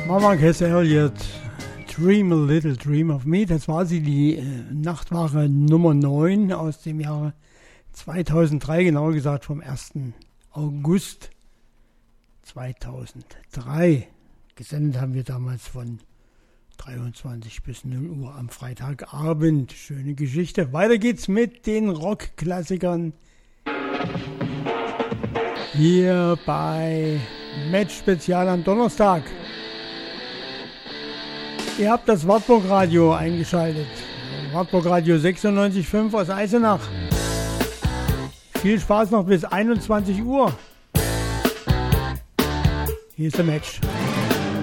Mama Cass Elliot, Dream a Little Dream of Me. Das war sie, die Nachtwache Nummer 9 aus dem Jahre 2003, genauer gesagt vom 1. August 2003. Gesendet haben wir damals von 23 bis 0 Uhr am Freitagabend. Schöne Geschichte. Weiter geht's mit den Rockklassikern hier bei Match Spezial am Donnerstag. Ihr habt das Wartburg Radio eingeschaltet. Wartburg Radio 96.5 aus Eisenach. Viel Spaß noch bis 21 Uhr. Hier ist der Match.